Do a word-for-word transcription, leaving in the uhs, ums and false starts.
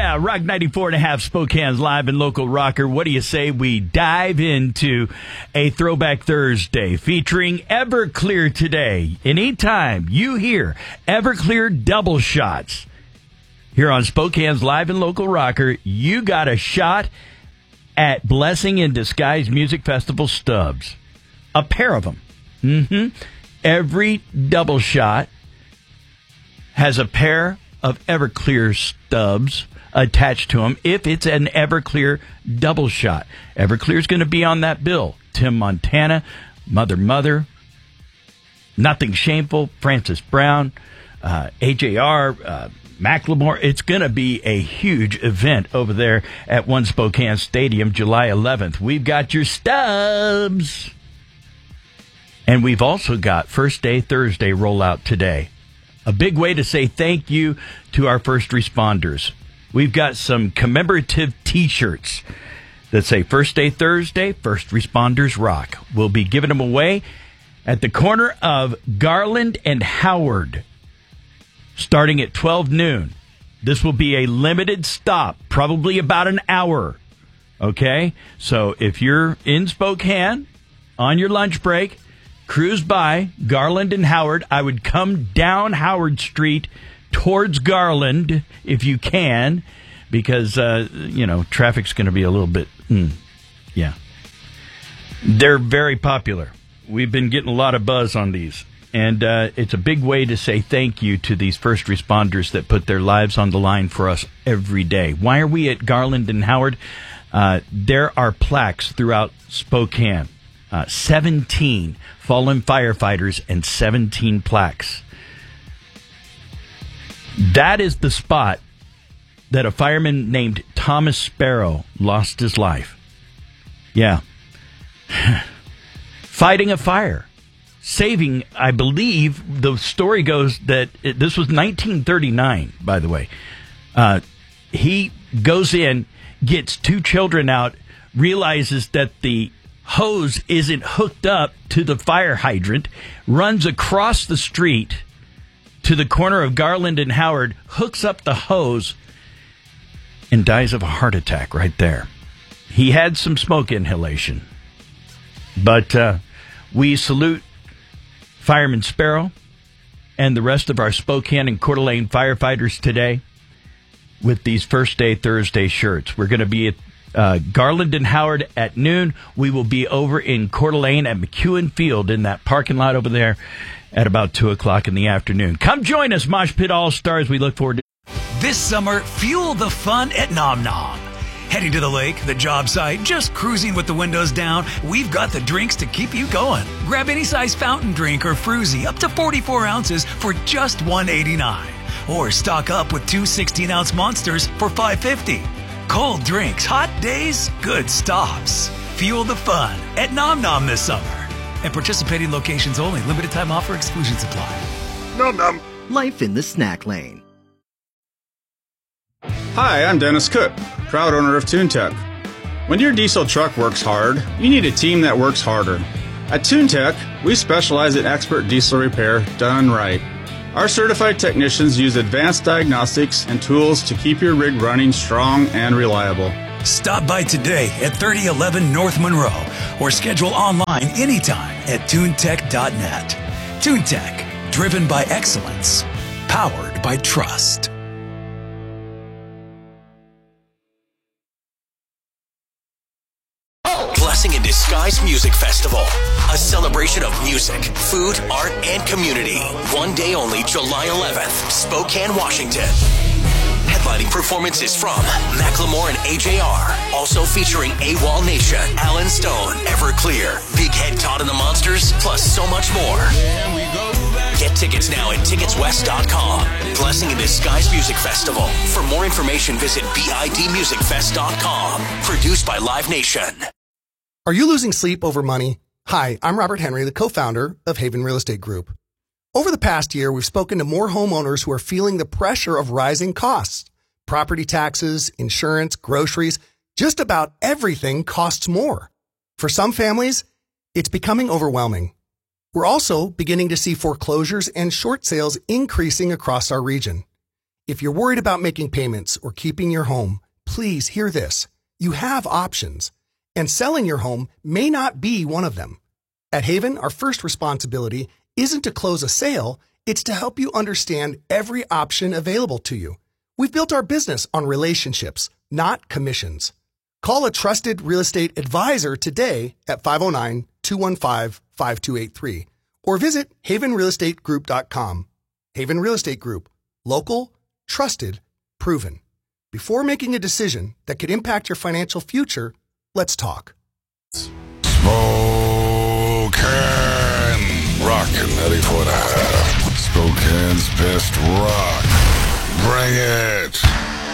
Yeah, Rock ninety-four and a half, Spokane's live and local rocker. What do you say we dive into a Throwback Thursday featuring Everclear today? Anytime you hear Everclear double shots here on Spokane's live and local rocker, you got a shot at Blessing in Disguise Music Festival stubs. A pair of them. Mm-hmm. Every double shot has a pair of Everclear stubs attached to them if it's an Everclear double shot. Everclear's going to be on that bill. Tim Montana, Mother Mother, Nothing Shameful, Francis Brown, uh, A J R, uh, Macklemore. It's going to be a huge event over there at One Spokane Stadium, July eleventh. We've got your stubs. And we've also got First Day Thursday rollout today. A big way to say thank you to our first responders. We've got some commemorative T-shirts that say First Day Thursday, First Responders Rock. We'll be giving them away at the corner of Garland and Howard starting at twelve noon. This will be a limited stop, probably about an hour. Okay? So if you're in Spokane on your lunch break, cruise by Garland and Howard. I would come down Howard Street towards Garland if you can, because, uh, you know, traffic's going to be a little bit, mm, yeah. They're very popular. We've been getting a lot of buzz on these, and uh, it's a big way to say thank you to these first responders that put their lives on the line for us every day. Why are we at Garland and Howard? Uh, there are plaques throughout Spokane. Uh, seventeen fallen firefighters and seventeen plaques. That is the spot that a fireman named Thomas Sparrow lost his life. Yeah. Fighting a fire. Saving, I believe, the story goes that it, this was nineteen thirty-nine, by the way. Uh, he goes in, gets two children out, realizes that the hose isn't hooked up to the fire hydrant, runs across the street to the corner of Garland and Howard, hooks up the hose, and dies of a heart attack right there. He had some smoke inhalation. But uh, we salute Fireman Sparrow and the rest of our Spokane and Coeur d'Alene firefighters today with these First Day Thursday shirts. We're going to be at Uh, Garland and Howard at noon. We will be over in Coeur d'Alene at McEwen Field in that parking lot over there at about two o'clock in the afternoon. Come join us, Mosh Pit All-Stars. We look forward to this summer. Fuel the fun at Nom Nom. Heading to the lake, the job site, just cruising with the windows down, we've got the drinks to keep you going. Grab any size fountain drink or fruzy up to forty-four ounces for just one eighty-nine. Or stock up with two sixteen-ounce monsters for five fifty. Cold drinks, hot days, good stops. Fuel the fun at Nom Nom this summer. And participating locations only. Limited time offer. Exclusions apply. Nom Nom. Life in the snack lane. Hi, I'm Dennis Cook, proud owner of TuneTech. When your diesel truck works hard, you need a team that works harder. At TuneTech, we specialize in expert diesel repair done right. Our certified technicians use advanced diagnostics and tools to keep your rig running strong and reliable. Stop by today at thirty eleven North Monroe or schedule online anytime at tunetech dot net. TuneTech, driven by excellence, powered by trust. Blessing in Disguise Music Festival. A celebration of music, food, art, and community. One day only, July eleventh, Spokane, Washington. Headlining performances from Macklemore and A J R. Also featuring AWOL Nation, Alan Stone, Everclear, Big Head Todd and the Monsters, plus so much more. Get tickets now at tickets west dot com. Blessing in Disguise Music Festival. For more information, visit bid music fest dot com. Produced by Live Nation. Are you losing sleep over money? Hi, I'm Robert Henry, the co-founder of Haven Real Estate Group. Over the past year, we've spoken to more homeowners who are feeling the pressure of rising costs. Property taxes, insurance, groceries, just about everything costs more. For some families, it's becoming overwhelming. We're also beginning to see foreclosures and short sales increasing across our region. If you're worried about making payments or keeping your home, please hear this. You have options, and selling your home may not be one of them. At Haven, our first responsibility isn't to close a sale, it's to help you understand every option available to you. We've built our business on relationships, not commissions. Call a trusted real estate advisor today at five oh nine, two one five, five two eight three or visit haven real estate group dot com. Haven Real Estate Group. Local, trusted, proven. Before making a decision that could impact your financial future, let's talk. Spokane Rockin' ninety-four and a half. Spokane's best rock. Bring it.